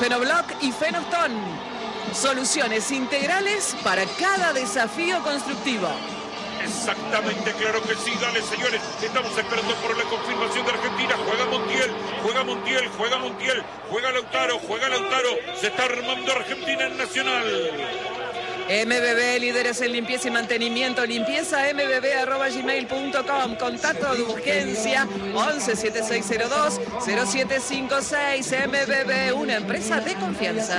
Fenobloc y Fenopton. Soluciones integrales para cada desafío constructivo. Exactamente, claro que sí. Dale, señores. Estamos esperando por la confirmación de Argentina. Juega Montiel, juega Montiel, juega Montiel, juega Lautaro, juega Lautaro. Se está armando Argentina en Nacional. MBB, líderes en limpieza y mantenimiento. Limpieza mbb@gmail.com. Contacto de urgencia 11 7602 0756. MBB, una empresa de confianza.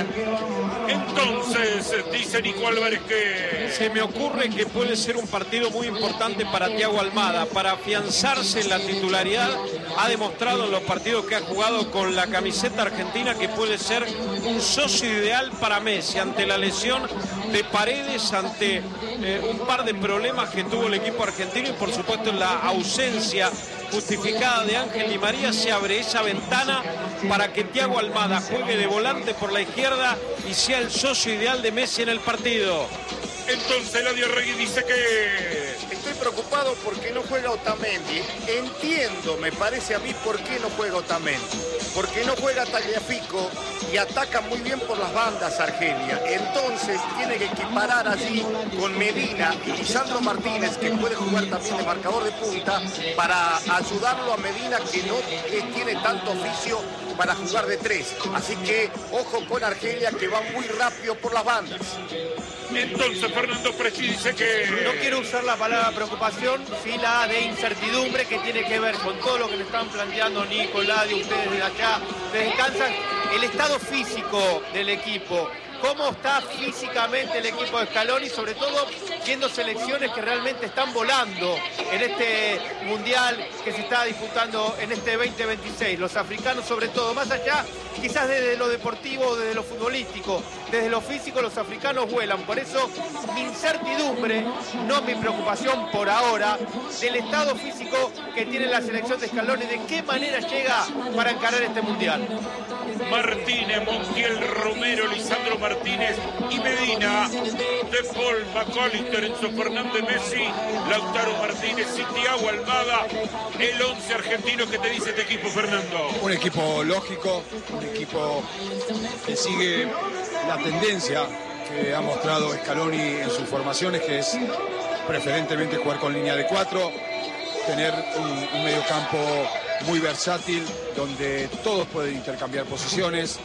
Entonces, dice Nico Álvarez que... Se me ocurre que puede ser un partido muy importante para Thiago Almada, para afianzarse en la titularidad. Ha demostrado en los partidos que ha jugado con la camiseta argentina que puede ser un socio ideal para Messi ante la lesión de Paredes, ante un par de problemas que tuvo el equipo argentino y por supuesto en la ausencia justificada de Ángel Di María. Se abre esa ventana para que Thiago Almada juegue de volante por la izquierda y sea el socio ideal de Messi en el partido. Entonces Eladio Regui dice que... Estoy preocupado porque no juega Otamendi. Entiendo, me parece a mí, por qué no juega Otamendi. Porque no juega Tagliafico y ataca muy bien por las bandas Argelia. Entonces tiene que equiparar allí con Medina y Lisandro Martínez, que puede jugar también de marcador de punta, para ayudarlo a Medina, que no tiene tanto oficio para jugar de tres. Así que ojo con Argelia, que va muy rápido por las bandas. Entonces Fernando Freschi dice que... No quiero usar la palabra preocupación, sí la de incertidumbre, que tiene que ver con todo lo que le están planteando Nico, Eladio, ustedes desde allá, desde Kansas, el estado físico del equipo. Cómo está físicamente el equipo de Scaloni, sobre todo viendo selecciones que realmente están volando en este mundial que se está disputando en este 2026. Los africanos sobre todo, más allá quizás desde lo deportivo, desde lo futbolístico, desde lo físico, los africanos vuelan. Por eso mi incertidumbre, no mi preocupación por ahora, del estado físico que tiene la selección de Scaloni, de qué manera llega para encarar este mundial. Martínez, Montiel, Romero, Lisandro Martínez y Medina, De Paul, McAllister, Enzo Fernández, Messi, Lautaro Martínez y Thiago Almada. El 11 argentino. Que te dice este equipo, Fernando. Un equipo lógico, un equipo que sigue la tendencia que ha mostrado Scaloni en sus formaciones, que es preferentemente jugar con línea de 4, tener un mediocampo muy versátil, donde todos pueden intercambiar posiciones,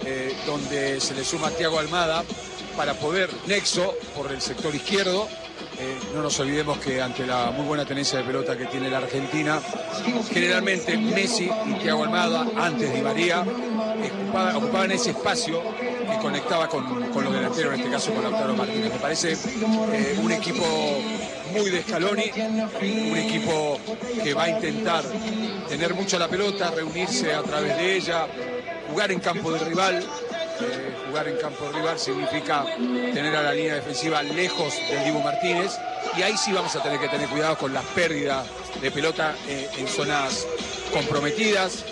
donde se le suma a Thiago Almada para poder nexo por el sector izquierdo. No nos olvidemos que ante la muy buena tenencia de pelota que tiene la Argentina, generalmente Messi y Thiago Almada, antes Di María, ocupaban ese espacio que conectaba con los delanteros, en este caso con Lautaro Martínez. Me parece un equipo muy de Scaloni, un equipo que va a intentar tener mucho la pelota, reunirse a través de ella, jugar en campo del rival. Jugar en campo rival significa tener a la línea defensiva lejos del Dibu Martínez, y ahí sí vamos a tener que tener cuidado con las pérdidas de pelota en zonas comprometidas,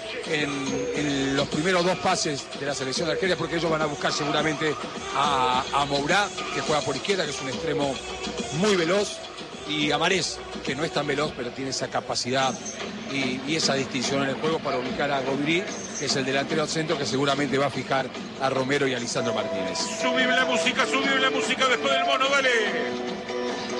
en los primeros dos pases de la selección de Argelia, porque ellos van a buscar seguramente a Mourá, que juega por izquierda, que es un extremo muy veloz, y a Marés, que no es tan veloz, pero tiene esa capacidad y esa distinción en el juego para ubicar a Gobri, que es el delantero centro, que seguramente va a fijar a Romero y a Lisandro Martínez. Subime la música después del mono, dale.